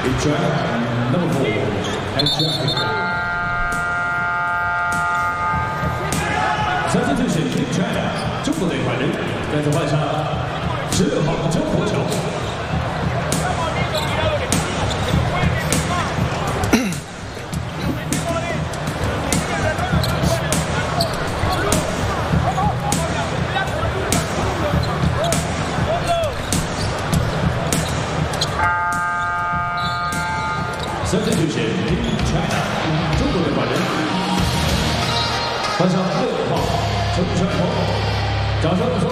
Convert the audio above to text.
China, number 4, and traffic. Substitution Team China 中国队换人，再次换上16号张国强。Substitution Team China 中国队换人，换上6号陈传鹏，掌声送。